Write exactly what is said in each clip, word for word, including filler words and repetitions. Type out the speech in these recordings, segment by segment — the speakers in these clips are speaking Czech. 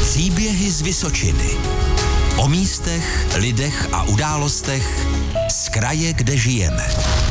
Příběhy z Vysočiny. O místech, lidech a událostech z kraje, kde žijeme.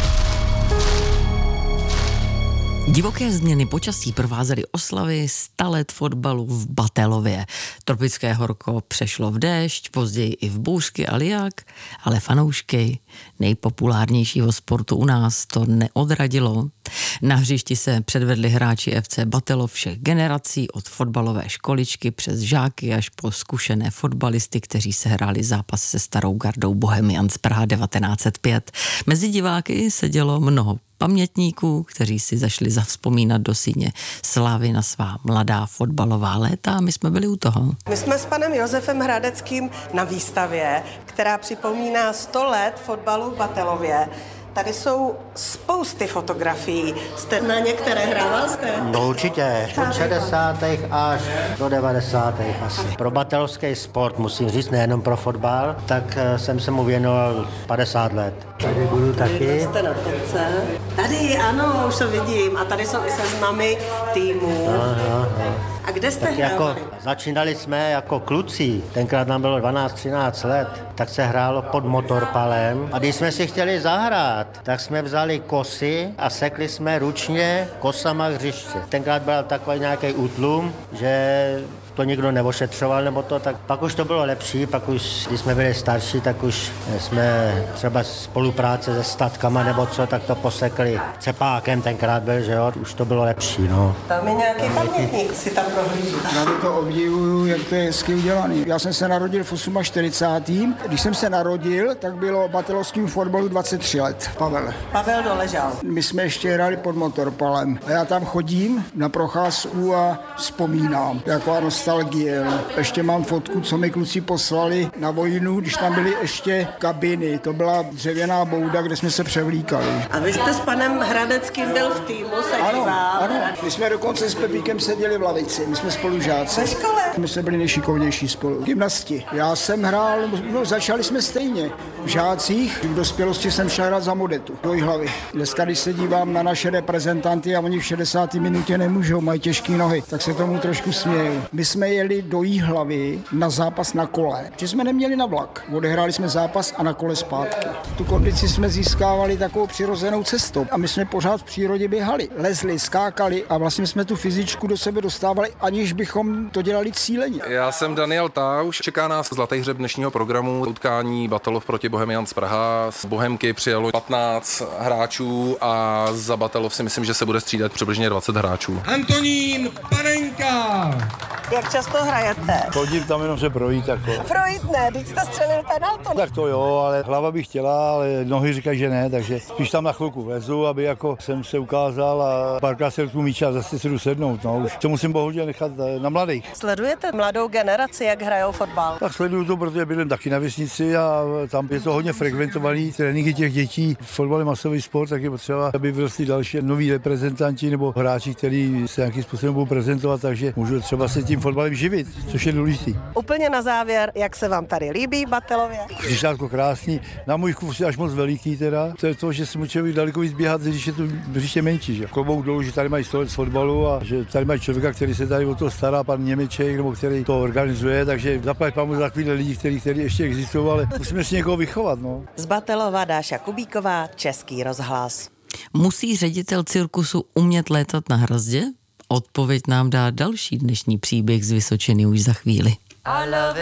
Divoké změny počasí provázely oslavy sta let fotbalu v Batelově. Tropické horko přešlo v déšť, později i v bouřky a liák, ale fanoušky nejpopulárnějšího sportu u nás to neodradilo. Na hřišti se předvedli hráči F C Batelov všech generací, od fotbalové školičky přes žáky až po zkušené fotbalisty, kteří se hráli zápas se starou gardou Bohemians Praha devatenáct set pět. Mezi diváky sedělo mnoho pamětníků, kteří si zašli zavzpomínat do síně slávy na svá mladá fotbalová léta a my jsme byli u toho. My jsme s panem Josefem Hradeckým na výstavě, která připomíná sto let fotbalu v Batelově. Tady jsou spousty fotografií. Jste na některé hrával jste? No určitě. Od šedesátých až do devadesátých asi. Pro batelovský sport, musím říct, nejenom pro fotbal, tak jsem se mu věnoval padesát let. Tady budu taky. Jste na fotce. Tady, ano, už to vidím. A tady jsou i seznamy týmů. Aha, aha. A kde jste tak hrávali? Jako, začínali jsme jako kluci, tenkrát nám bylo dvanáct třináct let, tak se hrálo pod motorpalem. A když jsme si chtěli zahrát, tak jsme vzali kosy a sekli jsme ručně kosama hřiště. Tenkrát byl takový nějaký útlum, že to nikdo neošetřoval nebo to, tak pak už to bylo lepší, pak už, když jsme byli starší, tak už jsme třeba spolupráce se statkama nebo co, tak to posekli cepákem, tenkrát byl, že jo, už to bylo lepší, no. Tam je nějaký pamětník, si tam prohlíží. Já to obdivuju, jak to je hezky udělaný. Já jsem se narodil v čtyřicátém osmém Když jsem se narodil, tak bylo batelovským fotbalu dvacet tři let. Pavel. Pavel doležal. My jsme ještě hráli pod motorpalem. A já tam chodím na procházku a vzpomínám. Jako nostalgie. Ještě mám fotku, co mi kluci poslali na vojnu, když tam byly ještě kabiny. To byla dřevěná bouda, kde jsme se převlíkali. A vy jste s panem Hradeckým byl v týmu, se Ano, dívám. ano. My jsme dokonce s Pepíkem seděli v lavici. My jsme spolužáci. Ve škole? My jsme byli nejšikovnější spolu. Gymnasti. Já jsem hrál, no začali jsme stejně. V žácích, v dospělosti jsem šel hrát za Modetu do Jihlavy. Dneska, když se dívám na naše reprezentanty a oni v šedesáté minutě nemůžou, mají těžké nohy, tak se tomu trošku směju. My jsme jeli do Jihlavy na zápas na kole, že jsme neměli na vlak. Odehráli jsme zápas a na kole zpátky. Tu kondici jsme získávali takovou přirozenou cestou a my jsme pořád v přírodě běhali, lezli, skákali a vlastně jsme tu fyzičku do sebe dostávali, aniž bychom to dělali cíleně. Já jsem Daniel Tauš, čeká nás zlatý hřeb dnešního programu, utkání Batelov proti Bohemians Praha. Z Bohemky přijelo patnáct hráčů a za Batelov si myslím, že se bude střídat přibližně dvacet hráčů. Antonín Panenka! Jak často hrajete? Chodím tam jenom se projít. Jako. Projít ne, teď jste střelil penaltu. Tak to jo, ale hlava by chtěla, ale nohy říkají, že ne, takže spíš tam na chvilku vlezu, aby jako jsem se ukázal a párkrát se tu míče a zase si jdu sednout. No, už to musím bohužel nechat na mladých. Sledujete mladou generaci, jak hrajou fotbal? Tak sleduju to, protože bydlím taky na vesnici a tam je to hodně frekventovaný tréninky těch dětí. Fotbal je masový sport, tak je potřeba, aby vyrostli další noví reprezentanti nebo hráči, kteří se nějakým způsobem budou prezentovat, takže můžu třeba se tím fotbalem živit, což je důležitý. Úplně na závěr, jak se vám tady líbí Batelově? Hřišťátko krásný, na můj vkus je až moc veliký teda. To je to, že si může člověk daleko víc běhat, když je to hřiště menší. Že? Klobouk dolů, že tady mají sto let fotbalu a že tady mají člověka, který se tady o to stará, pan Němeček, nebo který to organizuje, takže zaplať pamu za takovýhle lidi, kteří, kteří ještě existují, ale musíme si někoho vychovat. No. Z Batelova Dáša Kubíková, Český rozhlas. Musí ředitel cirkusu umět létat na hrazdě? Odpověď nám dá další dnešní příběh z Vysočiny už za chvíli.